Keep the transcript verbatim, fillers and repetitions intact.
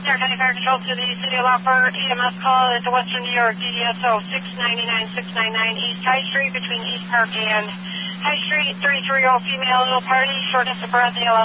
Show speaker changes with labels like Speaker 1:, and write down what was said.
Speaker 1: Star County Fire Control to the City of Lockport. E M S call at the Western New York D D S O six ninety-nine six ninety-nine East High Street between East Park and High Street. thirty-three-year-old female, little party, shortness of breath, A L S.